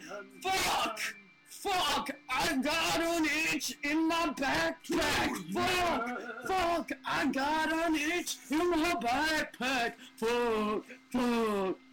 Fuck! Fuck! I got an itch in my backpack! Fuck! Fuck! I got an itch in my backpack! Fuck! Fuck!